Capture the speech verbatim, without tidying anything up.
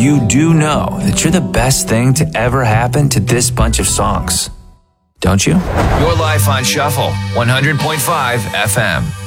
you do know that you're the best thing to ever happen to this bunch of songs. Don't you? Your life on Shuffle, one hundred point five F M.